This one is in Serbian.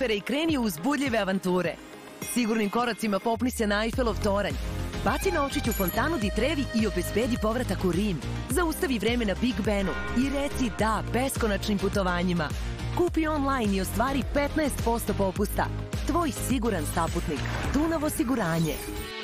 cifere i kreni u uzbudljive avanture. Sigurnim koracima popni se na Eiffelov toranj. Baci na očiću fontanu di Trevi i obezbedi povratak u Rim. Zaustavi vreme na Big Benu i reci da beskonačnim putovanjima. Kupi online i ostvari 15% popusta. Tvoj siguran saputnik. Dunav osiguranje.